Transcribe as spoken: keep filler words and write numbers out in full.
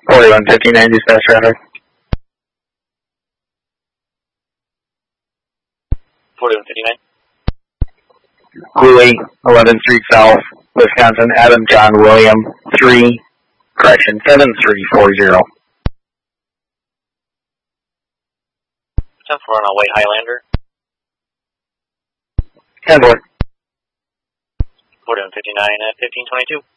forty-one fifty-nine, dispatch traffic. forty-one fifty-nine. Louis, eleventh Street South, Wisconsin, Adam John William, three, correction, seven three four zero. ten four on a white Highlander. ten four. forty-one fifty-nine at fifteen twenty-two.